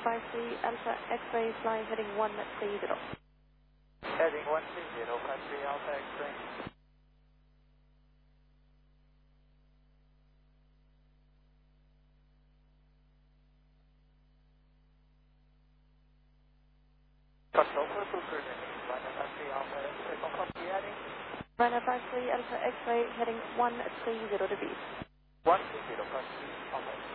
53 Alpha X-ray flying heading 130. Heading 130, 53 Alpha X-ray. Control for Cooper, Runner 53 Alpha X-ray, confirm the heading. Runner 53 Alpha X-ray heading 130 degrees. 130, 53 Alpha X-ray.